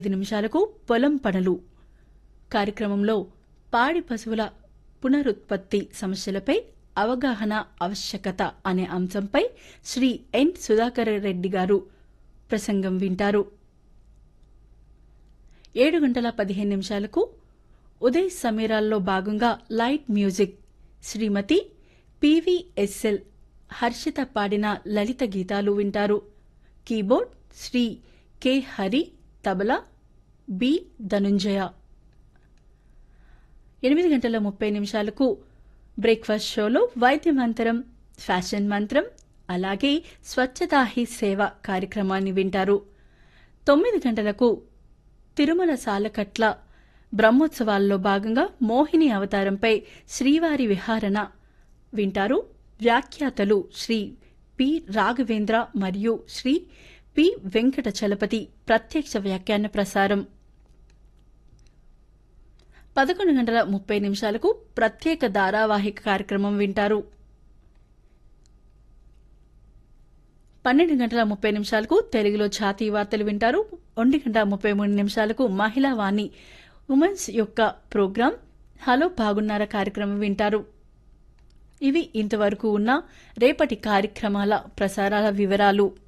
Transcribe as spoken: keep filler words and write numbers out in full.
ఐదు నిమిషాలకు పొలం పనులు కార్యక్రమంలో పాడి పశువుల పునరుత్పత్తి సమస్యలపై అవగాహన ఆవశ్యకత అనే అంశంపై శ్రీ ఎన్ సుధాకర్ రెడ్డి గారు ప్రసంగం వింటారు. ఏడు గంటల పదిహేను నిమిషాలకు ఉదయ్ సమీరాల్లో భాగంగా లైట్ మ్యూజిక్ శ్రీమతి పివిఎస్ఎల్ హర్షిత పాడిన లలిత గీతాలు వింటారు. Keyboard Shri K Hari, tabla B Dhanunjaya. ఎనిమిది గంటల ముప్పై నిమిషాలకు బ్రేక్ఫాస్ట్ షోలో వైద్య మంత్రం, ఫ్యాషన్ మంత్రం, అలాగే స్వచ్ఛతా హీ సేవ కార్యక్రమాన్ని వింటారు. తొమ్మిది గంటలకు తిరుమల సాలకట్ల బ్రహ్మోత్సవాల్లో భాగంగా మోహిని అవతారంపై శ్రీవారి విహారణ వింటారు. వ్యాఖ్యాతలు శ్రీ పి రాఘవేంద్ర మరియు శ్రీ పి వెంకట చలపతి. ప్రత్యక్ష వ్యాఖ్యాన ప్రసారం. పదకొండు గంటల ముప్పై నిమిషాలకు ప్రత్యేక ధారావాహిక కార్యక్రమం వింటారు. పన్నెండు గంటల ముప్పై నిమిషాలకు తెలుగులో జాతీయ వార్తలు వింటారు. ఒంటి గంట ముప్పై మూడు నిమిషాలకు మహిళా వాణి ఉమెన్స్ యొక్క ప్రోగ్రాం హలో బాగున్నారా కార్యక్రమం వింటారు. ఇవి ఇంతవరకు ఉన్న రేపటి కార్యక్రమాల ప్రసారాల వివరాలు.